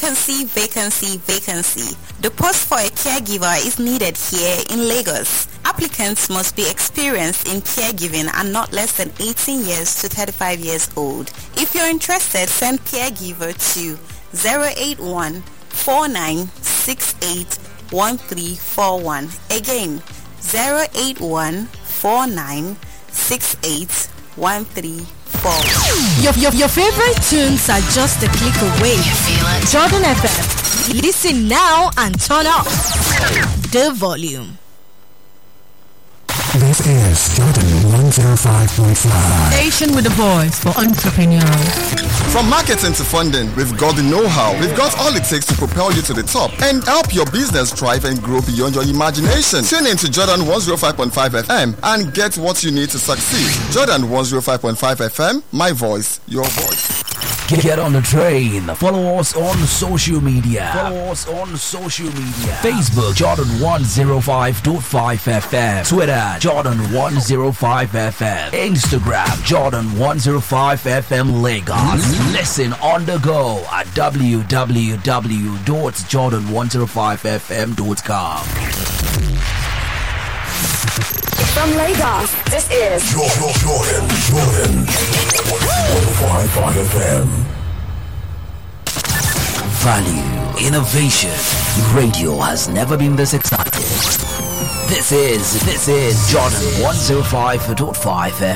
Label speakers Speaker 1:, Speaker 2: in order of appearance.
Speaker 1: Vacancy, vacancy, vacancy. The post for a caregiver is needed here in Lagos. Applicants must be experienced in caregiving and not less than 18 years to 35 years old. If you're interested, send caregiver to 081 4968 1341. Again, 081 4968 1341.
Speaker 2: Your favorite tunes are just a click away.
Speaker 3: You feel it?
Speaker 2: Jordan FM. Listen now and turn up the volume.
Speaker 4: This is Jordan 105.5.
Speaker 2: Station with a voice for entrepreneurs.
Speaker 5: From marketing to funding, we've got the know-how. We've got all it takes to propel you to the top and help your business thrive and grow beyond your imagination. Tune in to Jordan 105.5 FM and get what you need to succeed. Jordan 105.5 FM, my voice, your voice.
Speaker 6: Get on the train. Follow us on social media. Facebook, Jordan 105.5 FM. Twitter, Jordan 105 FM. Instagram, Jordan 105 FM Lagos. Listen on the go at www.jordan105fm.com.
Speaker 7: From Lagos, this is
Speaker 4: Jordan 105.5 FM.
Speaker 6: Value, innovation. Radio has never been this exciting. This is Jordan 105.5 FM.